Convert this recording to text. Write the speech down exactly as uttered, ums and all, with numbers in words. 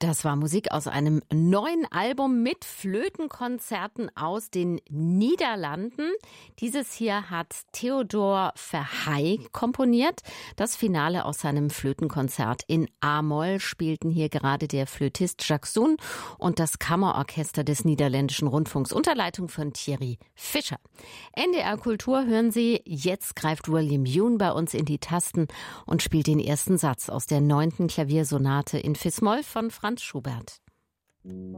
Das war Musik aus einem neuen Album mit Flötenkonzerten aus den Niederlanden. Dieses hier hat Theodor Verheij komponiert. Das Finale aus seinem Flötenkonzert in A-Moll spielten hier gerade der Flötist Jacques Soen und das Kammerorchester des Niederländischen Rundfunks unter Leitung von Thierry Fischer. N D R Kultur hören Sie, jetzt greift William Yoon bei uns in die Tasten und spielt den ersten Satz aus der neunten Klaviersonate in Fis-Moll von Franz Schubert.